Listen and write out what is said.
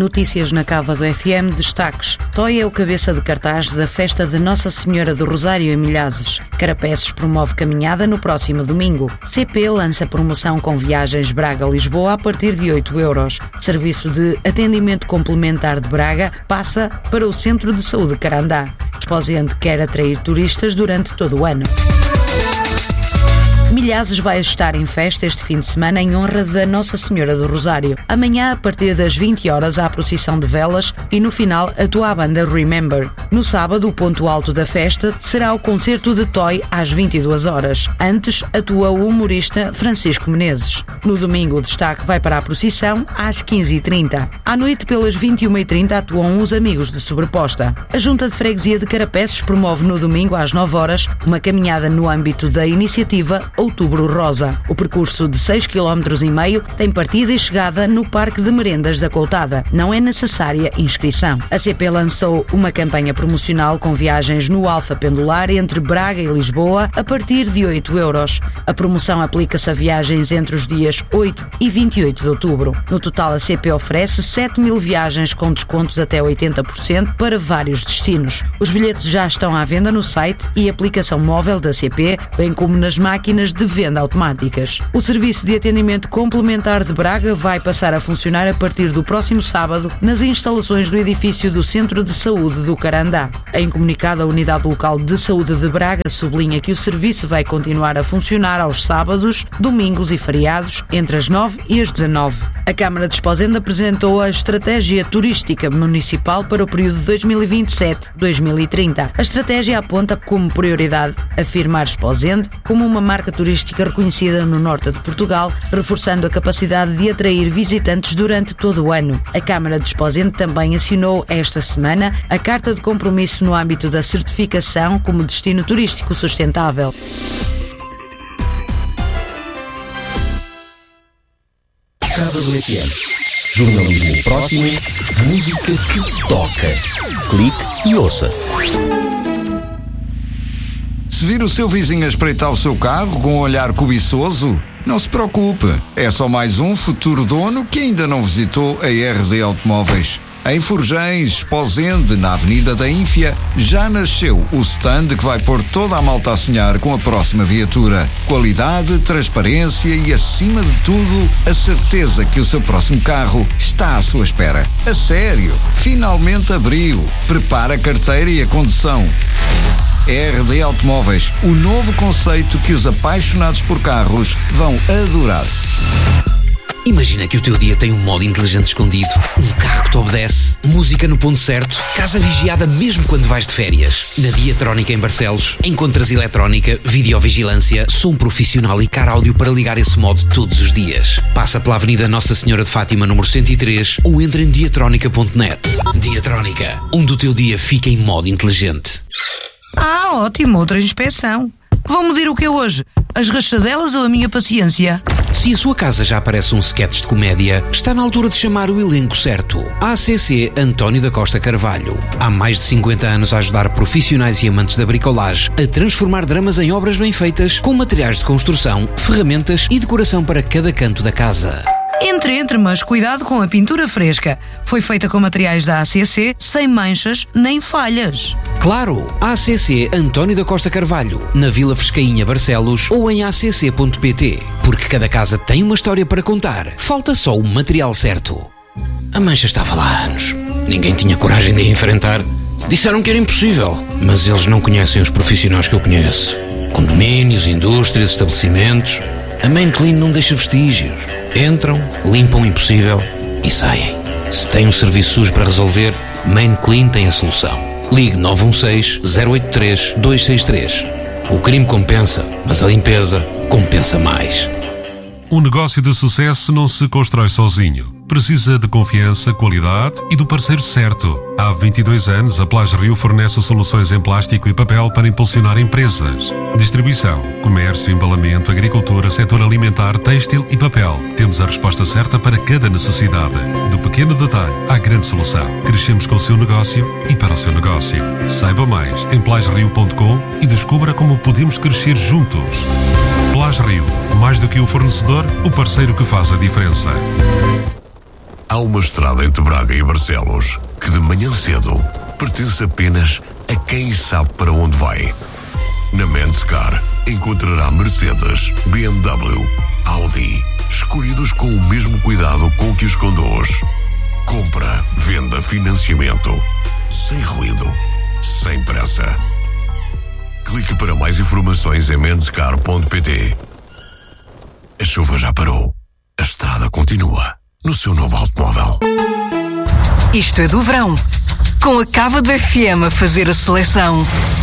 Notícias na Cava do FM, destaques. Toy é o cabeça de cartaz da festa de Nossa Senhora do Rosário em Milhazes. Carapeças promove caminhada no próximo domingo. CP lança promoção com viagens Braga-Lisboa a partir de 8 euros. Serviço de atendimento complementar de Braga passa para o Centro de Saúde Carandá. Esposende quer atrair turistas durante todo o ano. Milhazes vai estar em festa este fim de semana em honra da Nossa Senhora do Rosário. Amanhã, a partir das 20 horas, há a procissão de velas e no final atua a banda Remember. No sábado, o ponto alto da festa será o concerto de Toy às 22 horas. Antes, atua o humorista Francisco Menezes. No domingo, o destaque vai para a procissão às 15h30. À noite, pelas 21h30, atuam os Amigos de Sobreposta. A Junta de Freguesia de Carapeças promove no domingo às 9 horas uma caminhada no âmbito da iniciativa Outubro Rosa. O percurso de 6,5 km tem partida e chegada no Parque de Merendas da Coutada. Não é necessária inscrição. A CP lançou uma campanha promocional com viagens no Alfa Pendular entre Braga e Lisboa a partir de 8 euros. A promoção aplica-se a viagens entre os dias 8 e 28 de outubro. No total, a CP oferece 7.000 viagens com descontos até 80% para vários destinos. Os bilhetes já estão à venda no site e aplicação móvel da CP, bem como nas máquinas de venda automáticas. O serviço de atendimento complementar de Braga vai passar a funcionar a partir do próximo sábado nas instalações do edifício do Centro de Saúde do Carandá. Em comunicado, a Unidade Local de Saúde de Braga sublinha que o serviço vai continuar a funcionar aos sábados, domingos e feriados entre as 9 e as 19. A Câmara de Esposende apresentou a Estratégia Turística Municipal para o período 2027-2030. A estratégia aponta como prioridade afirmar Esposende como uma marca turística reconhecida no norte de Portugal, reforçando a capacidade de atrair visitantes durante todo o ano. A Câmara de Esposende também assinou esta semana a Carta de Compromisso no âmbito da certificação como destino turístico sustentável. Cava do FM. Jornalismo próximo, música que toca. Clique e ouça. Se vir o seu vizinho a espreitar o seu carro com um olhar cobiçoso, não se preocupe. É só mais um futuro dono que ainda não visitou a RD Automóveis. Em Forjães, Esposende, na Avenida da Ínfia, já nasceu o stand que vai pôr toda a malta a sonhar com a próxima viatura. Qualidade, transparência e, acima de tudo, a certeza que o seu próximo carro está à sua espera. A sério, finalmente abriu. Prepara a carteira e a condução. RD Automóveis, o novo conceito que os apaixonados por carros vão adorar. Imagina que o teu dia tem um modo inteligente escondido, um carro que te obedece, música no ponto certo, casa vigiada mesmo quando vais de férias. Na Diatrónica em Barcelos, encontras eletrónica, videovigilância, som profissional e car áudio para ligar esse modo todos os dias. Passa pela Avenida Nossa Senhora de Fátima, número 103, ou entra em diatronica.net. Diatrónica, onde o teu dia fica em modo inteligente. Ah, ótimo, outra inspeção. Vão medir o que é hoje? As rachadelas ou a minha paciência? Se a sua casa já parece um sketch de comédia, está na altura de chamar o elenco certo. ACC António da Costa Carvalho. Há mais de 50 anos a ajudar profissionais e amantes da bricolagem a transformar dramas em obras bem feitas, com materiais de construção, ferramentas e decoração para cada canto da casa. Entre, mas cuidado com a pintura fresca. Foi feita com materiais da ACC, sem manchas nem falhas. Claro, ACC António da Costa Carvalho, na Vila Frescainha, Barcelos, ou em acc.pt. Porque cada casa tem uma história para contar. Falta só o material certo. A mancha estava lá há anos. Ninguém tinha coragem de a enfrentar. Disseram que era impossível, mas eles não conhecem os profissionais que eu conheço. Condomínios, indústrias, estabelecimentos. A Main Clean não deixa vestígios. Entram, limpam o impossível e saem. Se tem um serviço sujo para resolver, Main Clean tem a solução. Ligue 916-083-263. O crime compensa, mas a limpeza compensa mais. Um negócio de sucesso não se constrói sozinho. Precisa de confiança, qualidade e do parceiro certo. Há 22 anos, a Plage Rio fornece soluções em plástico e papel para impulsionar empresas. Distribuição, comércio, embalamento, agricultura, setor alimentar, têxtil e papel. Temos a resposta certa para cada necessidade. Do pequeno detalhe à grande solução. Crescemos com o seu negócio e para o seu negócio. Saiba mais em plagerio.com e descubra como podemos crescer juntos. Plage Rio, mais do que um fornecedor, o parceiro que faz a diferença. Há uma estrada entre Braga e Barcelos que de manhã cedo pertence apenas a quem sabe para onde vai. Na Menscar encontrará Mercedes, BMW, Audi, escolhidos com o mesmo cuidado com que os conduz. Compra, venda, financiamento, sem ruído, sem pressa. Clique para mais informações em menscar.pt. A chuva já parou. A estrada continua no seu novo automóvel. Isto é do verão. Com a Cava do FM a fazer a seleção.